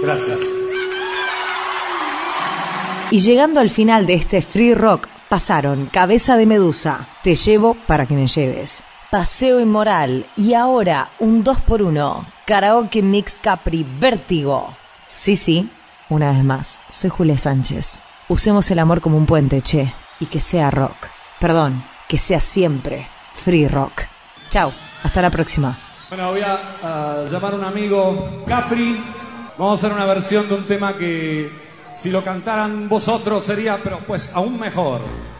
Gracias. Y llegando al final de este free rock, pasaron Cabeza de Medusa, Te llevo para que me lleves, Paseo Inmoral y ahora un 2x1, Karaoke Mix Capri, Vértigo. Sí, una vez más, soy Julia Sánchez. Usemos el amor como un puente, che, y que sea rock. Perdón, que sea siempre free rock. Chau, hasta la próxima. Bueno, voy a llamar a un amigo, Capri. Vamos a hacer una versión de un tema que si lo cantaran vosotros sería, pero pues aún mejor.